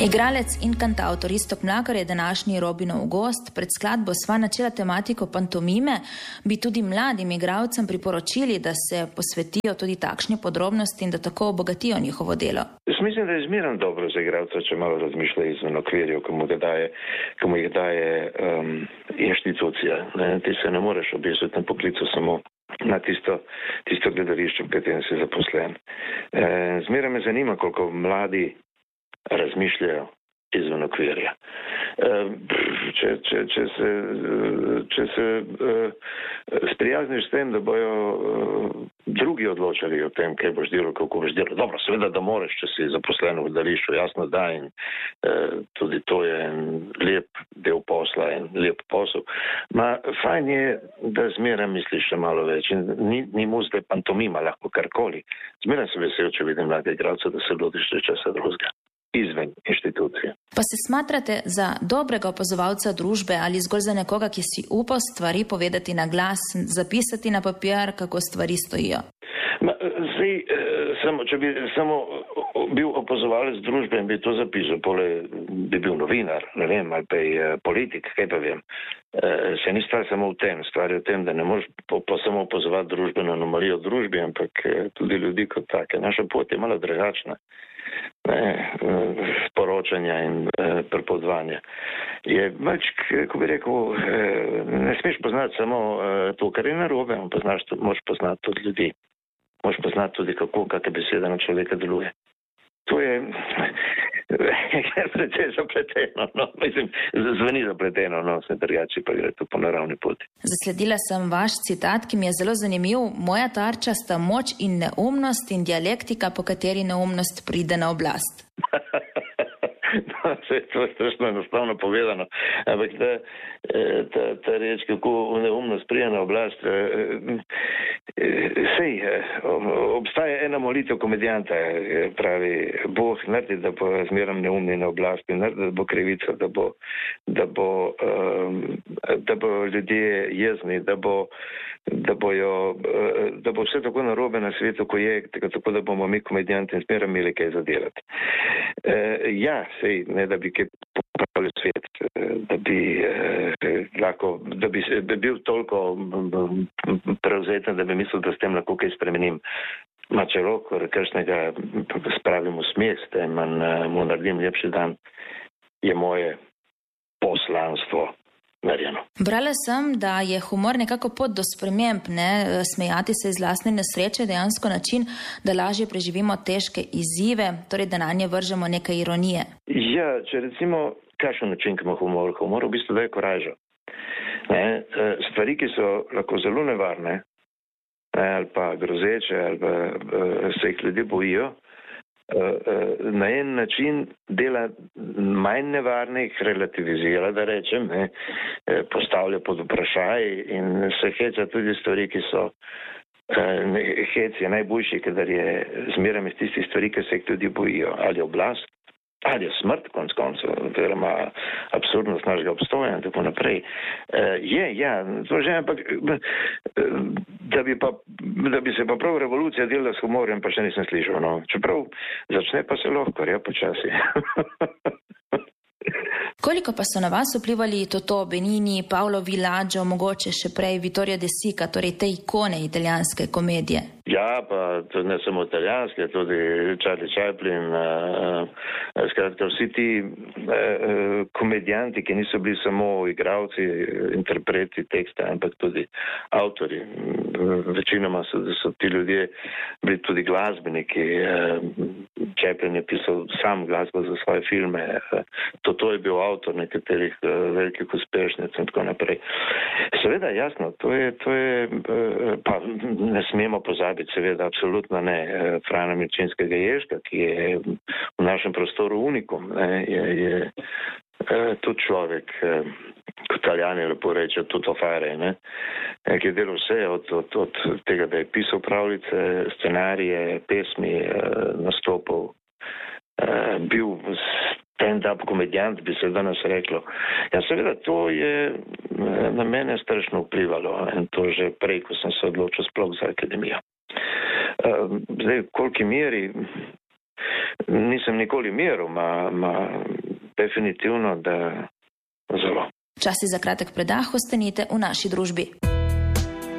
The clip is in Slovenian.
Igralec in kantavtor Iztok Mlakar je današnji Robinov gost. Pred skladbo sva načela tematiko pantomime. Bi tudi mladim igralcem priporočili, da se posvetijo tudi takšni podrobnosti in da tako obogatijo njihovo delo? Jaz mislim, da je zmerno dobro za igralca, če malo razmišlja izven okvirjev, ki mu jih daje inštitucija. Ti se ne moreš objesiti na poklicu samo na tisto gledališče, v katerem si zaposlen. Zmeraj me zanima, koliko mladi razmišljajo izven okvirja. Če se sprijazniš s tem, da bojo drugi odločali o tem, kaj boš delal, kako boš delal. Dobro, seveda, da moraš, če si zaposlen v gledališču, jasno da, in tudi to je en lep del posla in lep posel. Fajn je, da zmeraj misliš še malo več in ni muzika pantomima, lahko karkoli. Zmeraj sem vesel, če vidim mlade igralce, da se lotiš česa drugega izven inštitucije. Pa se smatrate za dobrega opazovalca družbe ali zgolj za nekoga, ki si upa stvari povedati na glas, zapisati na papir, kako stvari stojijo? Če bi samo bil opazovalec družbe in bi to zapisal, bi bil novinar, ne vem, ali pa je politik, kaj pa vem. Se ni stvar samo v tem, stvar je v tem, da ne moreš samo opazovati družbeno anomalijo v družbi, ampak tudi ljudi kot take. Naša pot je malo drugačna. Sporočanja in prepovedovanja. Je več, ko bi rekel, ne smeš poznati samo to, kar je narobe, ampak moraš poznati tudi ljudi. Moraš poznati tudi, kakšne besede na človeka deluje. To je precej zapleteno, mislim, zveni zapleteno, se drugače pa gre to po naravni poti. Zasledila sem vaš citat, ki mi je zelo zanimiv. Moja tarča sta moč in neumnost in dialektika, po kateri neumnost pride na oblast. To je strašno enostavno povedano, ampak ta reč, kako neumnost pride na oblast, obstaja ena molitev komedijanta, pravi, Bog naredi, da bo zmerom neumni na oblasti, naredi, da bo krivica, da bo ljudje jezni, da bo vse tako narobe na svetu, ko je, tako da bomo mi komedijanti zmerom imeli kaj zadelati. Ne da bi kaj popravili svet, da bi bil toliko prevzeten, da bi mislil, da s tem lahko kaj spremenim. Če roko kakšnega spravim v smeh, da mu naredim lepši dan, je moje poslanstvo narejeno. Brala sem, da je humor nekako pot do sprememb, smejati se iz lastne nesreče, dejansko način, da lažje preživimo težke izzive, torej da nanje vržemo nekaj ironije. Ja, če recimo, kakšen način ima humor? Humor v bistvu daje korajžo. Stvari, ki so lahko zelo nevarne, ali pa grozeče, ali pa se jih ljudje bojijo, na en način dela manj nevarne, jih relativizira, da rečem, postavlja pod vprašaj in se heca tudi stvari, ki so hec je najboljši, kadar je zmeraj iz tistih stvari, ki se jih tudi bojijo, ali je oblast, ali je smrt, konc koncev, oziroma absurdnost našega obstoja in tako naprej. To že, ampak da bi se pa prav revolucija delala s humorjem, pa še nisem slišal, Čeprav začne pa se lahko, počasi. Koliko pa so na vas vplivali Totò, Benigni, Paolo Villaggio, mogoče še prej Vittorio De Sica, torej te ikone italijanske komedije? Ja, pa tudi ne samo italijanske, tudi Charlie Chaplin, skratka vsi ti komedijanti, ki niso bili samo igralci, interpreti teksta, ampak tudi avtori. Večinoma so ti ljudje bili tudi glasbeniki. Chaplin je pisal sam glasbo za svoje filme. Totò je bil avtor nekaterih velikih uspešnic in tako naprej. Seveda, jasno, to je pa ne smemo pozabiti, seveda, absolutno ne, Frana Milčinskega Ježka, ki je v našem prostoru unikum, je tudi človek, kot Italijani lepo rečejo, tutto fare, ki je delal vse od tega, da je pisal pravljice, scenarije, pesmi, nastopov, bil stand-up komedijant, bi se danes reklo. Ja, seveda, to je na mene strašno vplivalo in to že prej, ko sem se odločil sploh za akademijo. Zdaj, v koliki meri nisem nikoli meril, definitivno, da zelo. Časi za kratek predah, ostanite v naši družbi.